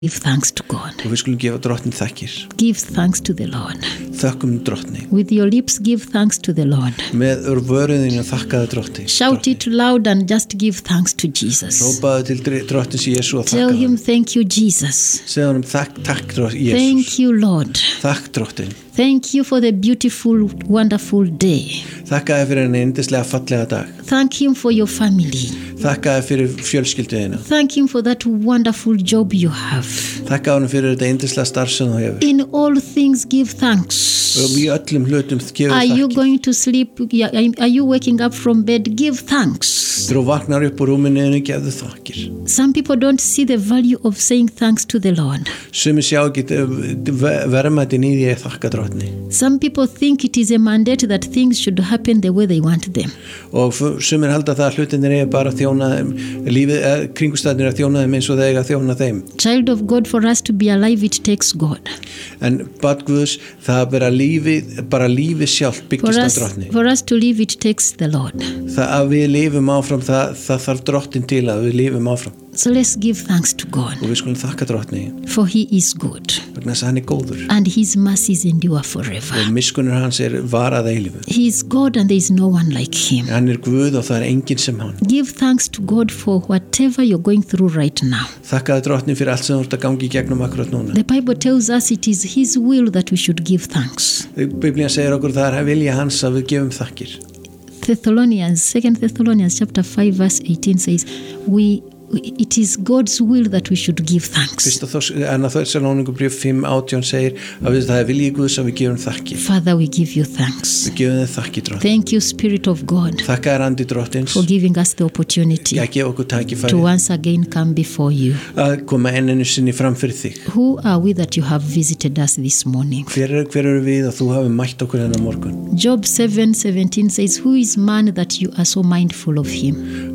Give thanks to God. Og við skulum gefa drottni þakkir. Give thanks to the Lord. Þökkum drottni. With your lips, give thanks to the Lord. Með vöruðinu þakkaðu drottni. Shout it loud and just give thanks to Jesus. Rópaðu til drottins Jesú og Tell him, þakkaðu. thank you, Jesus. Segðu honum takk Jesús. Thank you, Lord. Takk drottin. Thank you for the beautiful, wonderful day. Þakkaðu fyrir henni yndislega fallega dag. Thank him for your family. Þakkaðu fyrir fjölskylduðina. Thank him for that wonderful job you have. Þakkaðu honum fyrir þetta yndislega starf sem þú hefur. In all things, give thanks. Og í öllum hlutum gefur Are you þakkir. going to sleep? Are you waking up from bed? Give thanks. Þegar þú vaknar upp úr rúminu, gefðu þakkir. Some people don't see the value of saying thanks to the Lord. Sumir sjá ekki verðmætin í því að þakka drottni. Some people think it is a mandate that things should happen the way they want them. Og sumir halda það að hlutinir eiga bara að þjóna þeim, kringumstæðnir að þjóna þeim eins og þeir eiga að þjóna þeim. Child of God, for us to be alive, it takes God. En barn Guðs, það bara lífið sjálft byggist á drottni. For us to live, it takes the Lord. Það að við lifum áfram, það þarf drottin til að við lifum áfram. So let's give thanks to God. Og við skulum þakka drottni. For he is good. Vegna þess að hann góður. And his mercies endure forever. Og miskunnur hans varað eilífu. He is God and there is no one like him. Hann Guð og það enginn sem hann. Give thanks to God for whatever you're going through right now. Þakkaðu drottni fyrir allt sem þú ert að gangi í gegnum akkurat núna. The Bible tells us it is his will that we should give thanks. Biblían segir okkur það vilja hans að við gefum þakkir. 2 Thessalonians chapter 5 verse 18 says, it is God's will that we should give thanks. Þessalóníkubréf 5:18 segir að það vilji Guðs að við gefum þakkir. Father, we give you thanks. Við gefum þér þakkir drottni. Thank you, Spirit of God, Þakka þér andi drottins for giving us the opportunity að gefa okkur tækifæri to once again come before you. að koma enninu sinni fram fyrir þig. Who are we that you have visited us this morning? Hver eru við að þú hafi mætt okkur þennan morgun? Job 7:17 says, who is man that you are so mindful of him?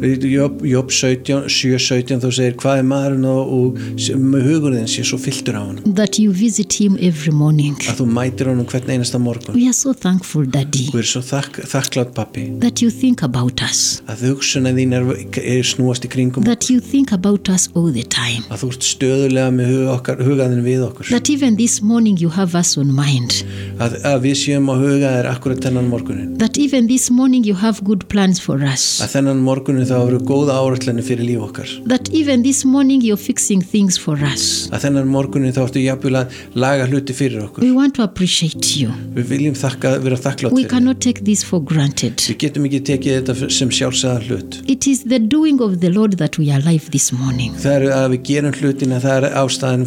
Job 7:17 þú segir hvað maðurinn og hugurinn sé svo fylltur á hann. That you visit him every morning. Að þú mætir honum hvern einasta morgun. We are so thankful, Daddy. Við erum svo þakklátt pappi. That you think about us. Að hugsunin þín snúast í kringum. That you think about us all the time. Að þú ert stöðulega með hugaðin við okkur. That even this morning you have us on mind. Að við séum að huga þér akkurat þennan morgunin. That even this morning you have good plans for us. Að þennan morgunin þá eru góða áætlanir fyrir líf okkar. That even this morning you're fixing things for us. Að þennan morgunin þá ertu jafnvel að laga hluti fyrir okkur. We want to appreciate you. Við viljum vera þakklátt We fyrir. cannot take this for granted. Við getum ekki tekið þetta sem sjálfsagðan hlut. It is the doing of the Lord that we are alive this morning. Það að við gerum hlutina, það ástæðan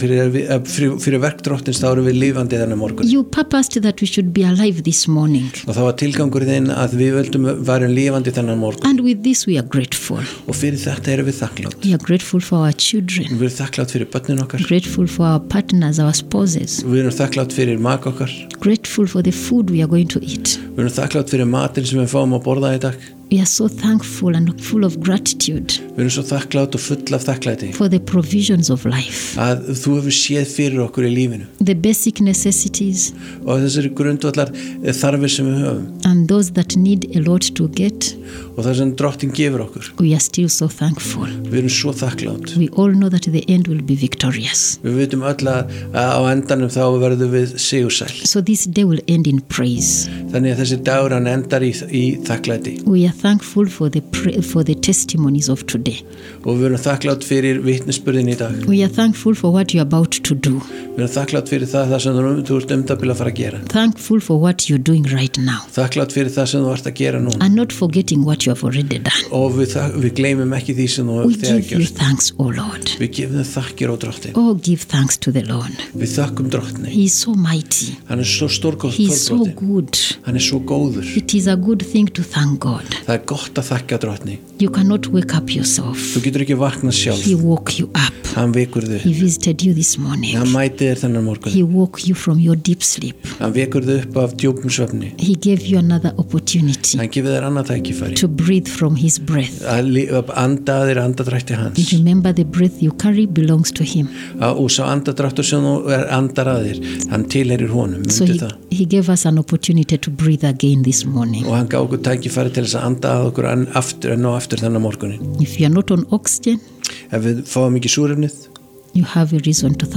fyrir verk drottins, þá erum við lifandi þennan morgun. You purposed that we should be alive this morning. Og það var tilgangur þinn að við varum lifandi þennan morgun. And with this we are grateful. Og fyrir þetta erum við þakklátt. We are grateful for our children. Við erum þakklátt fyrir börnin okkar. Grateful for our partners, our spouses. Við erum þakklátt fyrir maka okkar. Grateful for the food we are going to eat. Við erum þakklátt fyrir matinn sem við fáum að borða í dag. We are so thankful and full of gratitude. Við erum svo þakklátt og full af þakklæti. For the provisions of life. Að þú hefur séð fyrir okkur í lífinu. The basic necessities. Og þessari grundvallar þarfir sem við höfum. And those that need a lot to get. Og það sem drottin gefur okkur. We are still so thankful. Við erum svo þakklátt. We all know that the end will be victorious. Við vitum öll að á endanum þá verðum við sigursæl. So this day will end in praise. Þannig að þessi dagur hann endar í þakklæti. We are thankful for the testimonies of today. Og við erum þakklátt fyrir vitnisburðin í dag. We are thankful for what you are about to do. Við erum þakklátt fyrir það sem þú ert umdabil að fara að gera. Thankful for what you're doing right now. Þakklátt fyrir það sem þú ert að gera núna. And not forgetting what you have already done. Og við gleymum ekki því sem þú We þegar give you gjörst. thanks, O Lord. Við gefum þér þakkir á drottin. Oh, give thanks to the Lord. Við þakkum drottni. He is so mighty. Hann svo stórgóð He is so drottin. good. Hann svo góður. It is a good thing to thank God. Það gott að þakka drottni. You cannot wake up yourself. Þú getur ekki vaknað sjálf. He woke you up. Hann vekur þig. He visited you this morning. Hann mæti þér þennan morgun. He woke you from your deep sleep. Hann vekur þig upp af djúpum svefni. He gave you another opportunity Hann gefur þér annað tækifæri. to breathe from his breath. Að anda þér andadrætti hans. Remember, the breath you carry belongs to him. Og sá andadráttur sem þú andar að þér, hann tilheyrir honum. So he gave us an opportunity to breathe again this morning. Og hann gaf okkur tækifæri til þess að anda að okkur enn og aftur þennan morgunin. If you are not on oxygen, Ef við fáum ekki súrefnið, you have a reason to